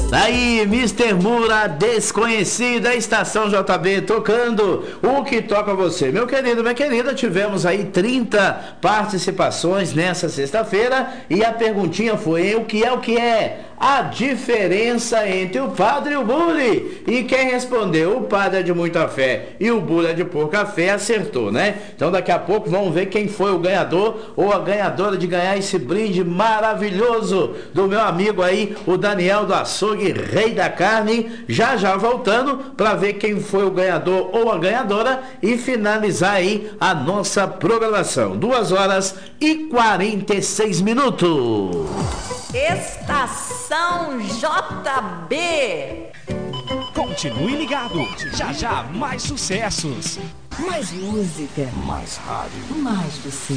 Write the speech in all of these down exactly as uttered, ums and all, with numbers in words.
Aí, mister Mura, Desconhecida, Estação J B, tocando o que toca você. Meu querido, minha querida, tivemos aí trinta participações nessa sexta-feira e a perguntinha foi: o que é o que é? A diferença entre o padre e o bule. E quem respondeu, o padre é de muita fé e o bule é de pouca fé, acertou, né? Então daqui a pouco vamos ver quem foi o ganhador ou a ganhadora de ganhar esse brinde maravilhoso do meu amigo aí, o Daniel do Açougue, Rei da Carne. Já já voltando para ver quem foi o ganhador ou a ganhadora e finalizar aí a nossa programação. Duas horas e quarenta e seis minutos. Estação J B. Continue ligado, já já mais sucessos. Mais música. Mais rádio. Mais você.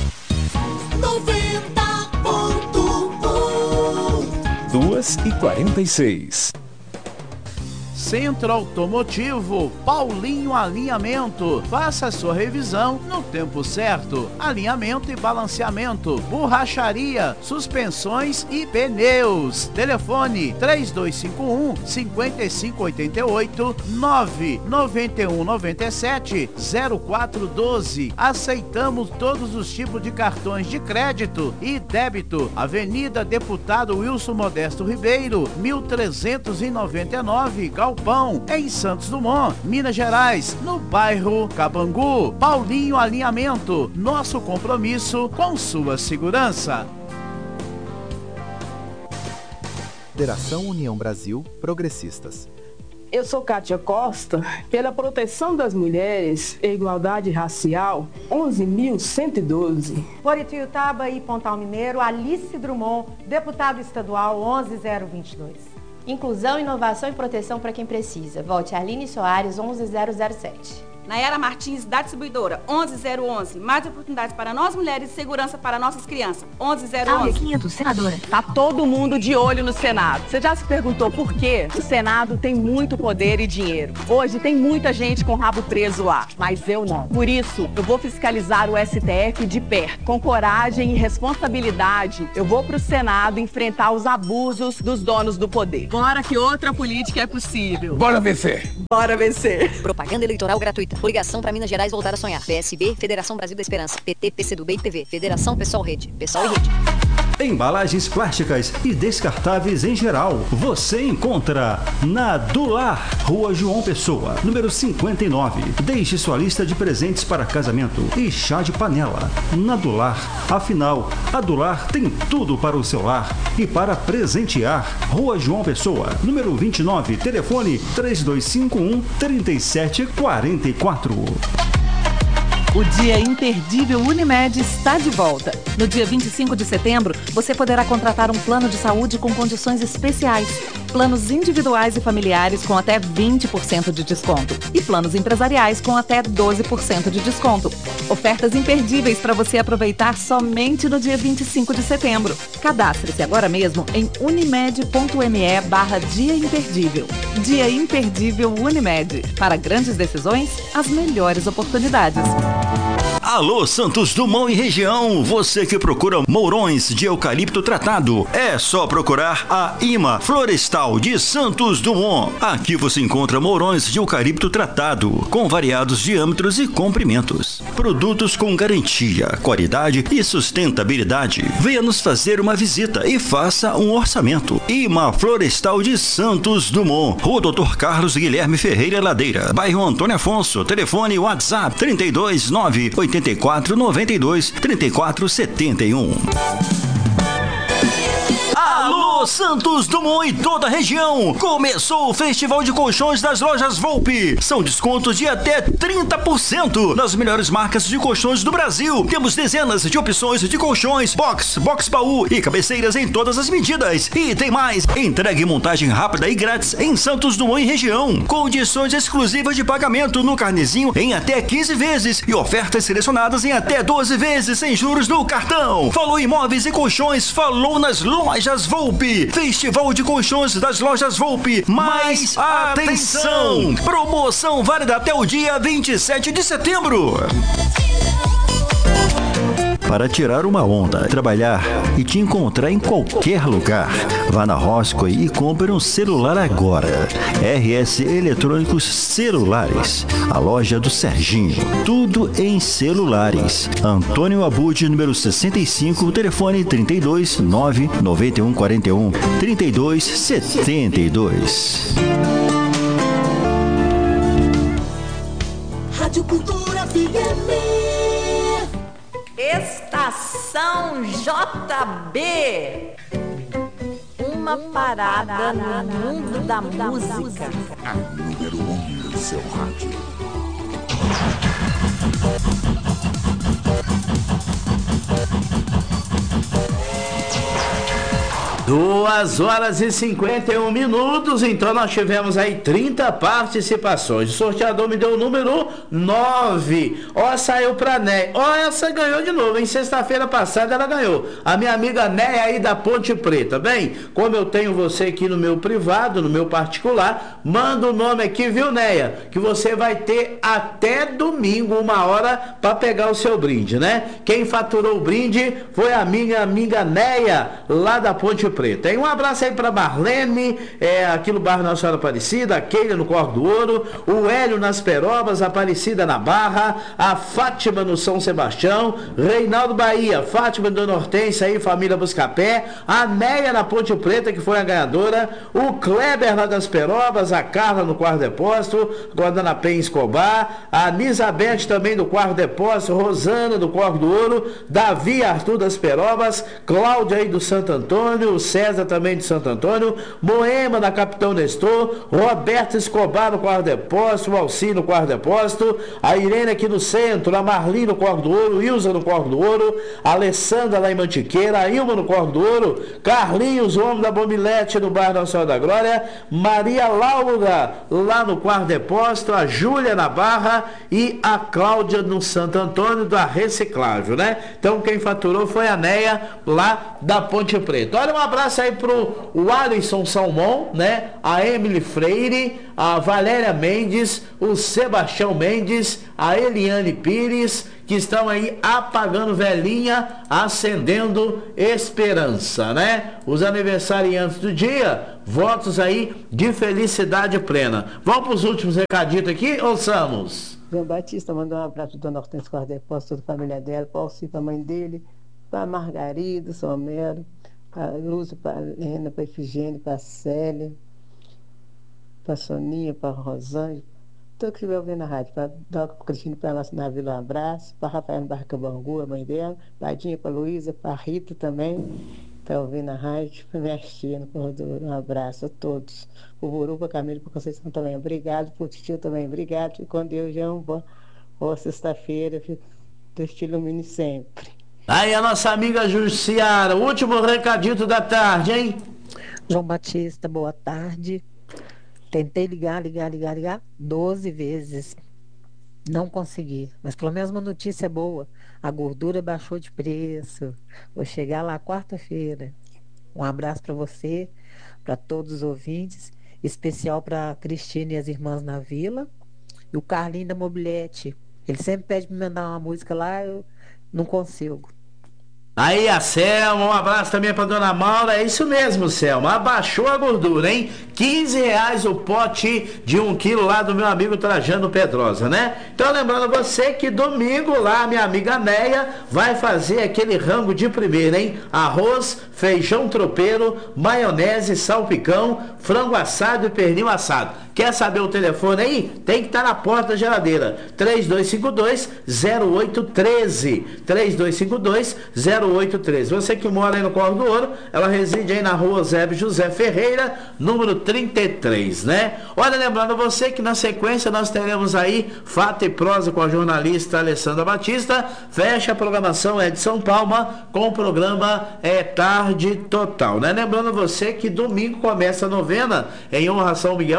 noventa ponto um. Duas e quarenta e seis. Centro Automotivo Paulinho Alinhamento. Faça a sua revisão no tempo certo. Alinhamento e balanceamento, borracharia, suspensões e pneus. Telefone três dois cinco um, cinco cinco oito oito, nove nove um nove sete, zero quatro um dois. Aceitamos todos os tipos de cartões de crédito e débito. Avenida Deputado Wilson Modesto Ribeiro, mil trezentos e noventa e nove, Galpão, em Santos Dumont, Minas Gerais, no bairro Cabangu. Paulinho Alinhamento, nosso compromisso com sua segurança. Federação União Brasil Progressistas. Eu sou Kátia Costa, pela proteção das mulheres e igualdade racial, onze mil cento e doze. Por Ituiutaba e Pontal Mineiro, Alice Drummond, deputado estadual onze zero vinte e dois. Inclusão, inovação e proteção para quem precisa. Vote Aline Soares, onze zero zero sete. Nayara Martins, da distribuidora, onze zero onze. Mais oportunidades para nós mulheres e segurança para nossas crianças, onze zero onze. quinhentos, senadora. Tá todo mundo de olho no Senado. Você já se perguntou por quê? O Senado tem muito poder e dinheiro. Hoje tem muita gente com o rabo preso lá, mas eu não. Por isso, eu vou fiscalizar o S T F de perto. Com coragem e responsabilidade, eu vou pro Senado enfrentar os abusos dos donos do poder. Bora que outra política é possível. Bora vencer. Bora vencer. Propaganda eleitoral gratuita. Coligação para Minas Gerais voltar a sonhar. P S B, Federação Brasil da Esperança. P T, PCdoB e P V. Federação Pessoal Rede. Pessoal e Rede. Embalagens plásticas e descartáveis em geral. Você encontra na Dular, Rua João Pessoa, número cinquenta e nove. Deixe sua lista de presentes para casamento e chá de panela. Na Dular. Afinal, a Dular tem tudo para o seu lar e para presentear. Rua João Pessoa, número vinte e nove. Telefone três dois cinco um, três sete quatro quatro. O Dia Imperdível Unimed está de volta. No dia vinte e cinco de setembro, você poderá contratar um plano de saúde com condições especiais. Planos individuais e familiares com até vinte por cento de desconto. E planos empresariais com até doze por cento de desconto. Ofertas imperdíveis para você aproveitar somente no dia vinte e cinco de setembro. Cadastre-se agora mesmo em unimed.me barra Dia Imperdível. Dia Imperdível Unimed. Para grandes decisões, as melhores oportunidades. Alô, Santos Dumont e região, você que procura mourões de eucalipto tratado, é só procurar a IMA Florestal de Santos Dumont. Aqui você encontra mourões de eucalipto tratado, com variados diâmetros e comprimentos. Produtos com garantia, qualidade e sustentabilidade. Venha nos fazer uma visita e faça um orçamento. IMA Florestal de Santos Dumont, Rua doutor Carlos Guilherme Ferreira Ladeira, bairro Antônio Afonso, telefone WhatsApp trinta e dois, nove oitenta e quatro, noventa e dois, trinta e quatro, setenta e um. Alô, Santos Dumont e toda a região! Começou o Festival de Colchões das Lojas Volpe. São descontos de até trinta por cento nas melhores marcas de colchões do Brasil. Temos dezenas de opções de colchões, box, box baú e cabeceiras em todas as medidas. E tem mais, entrega e montagem rápida e grátis em Santos Dumont e região. Condições exclusivas de pagamento no carnezinho em até quinze vezes e ofertas selecionadas em até doze vezes sem juros no cartão. Falou imóveis e colchões, falou nas Lojas Volpe. Festival de Colchões das Lojas Volpe. Mais atenção! Promoção válida até o dia vinte e sete de setembro. para tirar uma onda, trabalhar e te encontrar em qualquer lugar. Vá na Roscoe e compre um celular agora. R S Eletrônicos Celulares, a loja do Serginho. Tudo em celulares. Antônio Abud, número sessenta e cinco, telefone trinta e dois, nove noventa e um quarenta e um, trinta e dois, setenta e dois. Rádio Cultura F M. Estação J B. Uma parada no mundo da música. A número um do seu rádio. Duas horas e cinquenta e um minutos, então nós tivemos aí trinta participações. O sorteador me deu o número nove. Ó, saiu pra Né. Ó, essa ganhou de novo, em sexta-feira passada ela ganhou. A minha amiga Né aí da Ponte Preta. Bem, como eu tenho você aqui no meu privado, no meu particular, manda o nome aqui, viu, Neia? Que você vai ter até domingo, uma hora, pra pegar o seu brinde, né? Quem faturou o brinde foi a minha amiga Neia, lá da Ponte Preta. Tem um abraço aí para Marlene, é, aqui no bairro Nossa Senhora Aparecida, a Keila no Corvo do Ouro, o Hélio nas Perobas, Aparecida na Barra, a Fátima no São Sebastião, Reinaldo Bahia, Fátima Dona Hortência aí, família Buscapé, a Neia na Ponte Preta, que foi a ganhadora, o Kleber lá das Perobas, a Carla no Quarto Depósito, Guardana Pen Escobar, a Nisabete também do Quarto Depósito, Rosana do Corvo do Ouro, Davi Arthur das Perobas, Cláudia aí do Santo Antônio, César também de Santo Antônio, Moema da Capitão Nestor, Roberto Escobar no Quarto Depósito, o Alci no Quarto Depósito, a Irene aqui no centro, a Marli no Quarto do Ouro, Ilza no Quarto do Ouro, a Alessandra lá em Mantiqueira, a Ilma no Quarto do Ouro, Carlinhos, o homem da Bombilete no bairro Nossa Senhora da Glória, Maria Laura lá no Quarto Depósito, a Júlia na Barra e a Cláudia no Santo Antônio da Reciclável, né? Então quem faturou foi a Neia lá da Ponte Preta. Olha, um abraço aí pro o Alisson Salmão, né? A Emily Freire, a Valéria Mendes, o Sebastião Mendes, a Eliane Pires, que estão aí apagando velhinha, acendendo esperança, né? Os aniversariantes do dia, votos aí de felicidade plena. Vamos para os últimos recaditos aqui, ouçamos. João Batista mandou um abraço para Dona Hortência Corte Depósito, toda a família dela, para o Alci, para a mãe dele, para a Margarida, Somero, para a Lúcia, para a Helena, para a Efigênia, para a Célia, para a Soninha, para a Rosângela, todo que estiver ouvindo a rádio, para a Doca Cristina, para a na Vila, um abraço, para a Rafael no Barca Bangu, a mãe dela, para a Dinha, para a Luísa, para a Rita também, está ouvindo a rádio, para a minha tia no corredor, um abraço a todos. O Buru, para a Camila, para a Conceição também, obrigado, para o tio também, obrigado, e com Deus já é uma boa, boa sexta-feira, Deus te ilumine sempre. Aí a nossa amiga Jussiara, último recadito da tarde, hein? João Batista, boa tarde. Tentei ligar, ligar, ligar, ligar doze vezes. Não consegui, mas pelo menos uma notícia boa. A gordura baixou de preço. Vou chegar lá quarta-feira. Um abraço para você, para todos os ouvintes, especial para a Cristina e as irmãs na Vila. E o Carlinho da Mobilete. Ele sempre pede para me mandar uma música lá, eu não consigo. Aí a Selma, um abraço também pra Dona Maura, é isso mesmo, Selma, abaixou a gordura, hein? quinze reais o pote de um quilo lá do meu amigo Trajano Pedrosa, né? Então lembrando você que domingo lá, minha amiga Neia vai fazer aquele rango de primeira, hein? Arroz, feijão tropeiro, maionese, salpicão, frango assado e pernil assado. Quer saber o telefone aí? Tem que estar na porta da geladeira, três dois cinco dois, zero oito um três, três dois cinco dois, zero oito um três. Você que mora aí no Corvo do Ouro, ela reside aí na rua Zé José Ferreira, número trinta e três, né? Olha, lembrando você que na sequência nós teremos aí Fato e Prosa com a jornalista Alessandra Batista, fecha a programação Edson Palma com o programa é, Tarde Total, né? Lembrando você que domingo começa a novena em honra a São Miguel Arcanjo,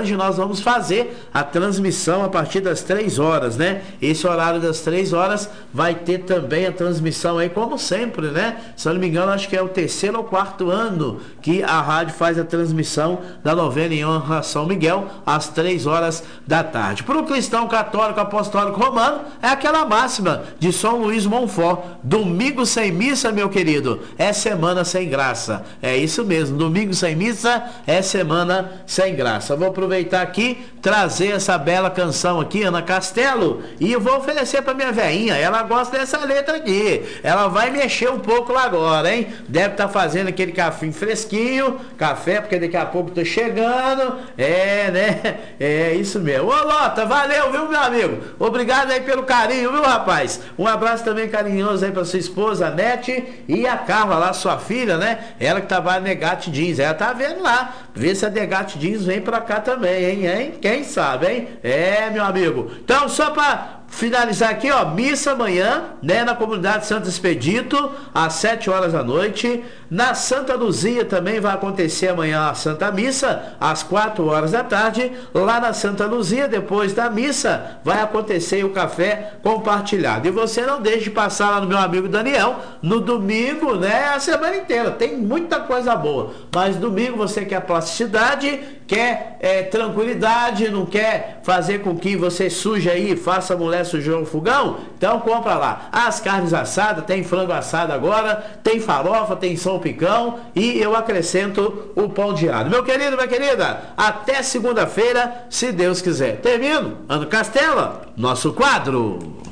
hoje nós vamos fazer a transmissão a partir das três horas, né? Esse horário das três horas vai ter também a transmissão aí, como sempre, né? Se eu não me engano, acho que é o terceiro ou quarto ano que a rádio faz a transmissão da novena em honra a São Miguel, às três horas da tarde. Para o cristão católico apostólico romano, é aquela máxima de São Luís Montfort: domingo sem missa, meu querido, é semana sem graça. É isso mesmo, domingo sem missa é semana sem graça. Vou aproveitar aqui, trazer essa bela canção aqui, Ana Castelo, e eu vou oferecer para minha velhinha. Ela gosta dessa letra aqui, ela vai mexer um pouco lá agora, hein? Deve estar tá fazendo aquele café fresquinho, café, porque daqui a pouco tá chegando. É, né? É isso mesmo. Ô Lota, valeu, viu, meu amigo? Obrigado aí pelo carinho, viu, rapaz? Um abraço também carinhoso aí pra sua esposa, a Nete, e a Carla lá, sua filha, né? Ela que trabalha na Negate Jeans. Ela tá vendo lá. Vê se a Negate Jeans vem pra cá também, hein? hein? Quem sabe, hein? É, meu amigo. Então, só pra finalizar aqui, ó, missa amanhã, né, na comunidade Santo Expedito, às sete horas da noite. Na Santa Luzia também vai acontecer amanhã a Santa Missa, às quatro horas da tarde. Lá na Santa Luzia, depois da missa, vai acontecer o café compartilhado. E você não deixe de passar lá no meu amigo Daniel, no domingo, né, a semana inteira. Tem muita coisa boa. Mas domingo você quer plasticidade, quer é, tranquilidade, não quer fazer com que você suje aí, faça a mulher sujar o fogão? Então compra lá as carnes assadas, tem frango assado agora, tem farofa, tem São Picão, e eu acrescento o pão de alho. Meu querido, minha querida, até segunda-feira, se Deus quiser. Termino, Ana Castela, nosso quadro.